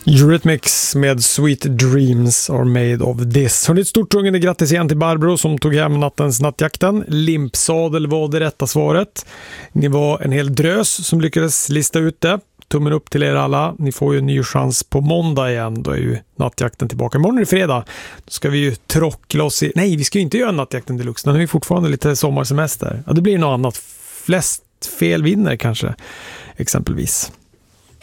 Eurythmics med Sweet Dreams are made of this. Hörrni, ett stort sjungande grattis igen till Barbro som tog hem nattens nattjakten. Limpsadel var det rätta svaret. Ni var en hel drös som lyckades lista ut det. Tummen upp till er alla. Ni får ju en ny chans på måndag igen. Då är ju nattjakten tillbaka. Imorgon är det fredag. Då ska vi ju trockla oss i... Nej, vi ska ju inte göra nattjakten deluxe. Den har ju fortfarande lite sommarsemester. Ja, det blir något annat. Flest fel vinner kanske, exempelvis.